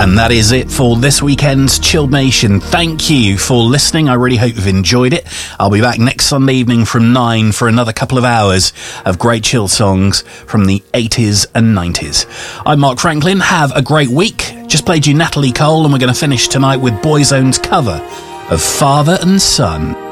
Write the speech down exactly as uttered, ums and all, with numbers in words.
And that is it for this weekend's Chilled Nation. Thank you for listening. I really hope you've enjoyed it. I'll be back next Sunday evening from nine for another couple of hours of great chill songs from the eighties and nineties. I'm Mark Franklin. Have a great week. Just played you Natalie Cole, and we're going to finish tonight with Boyzone's cover of Father and Son.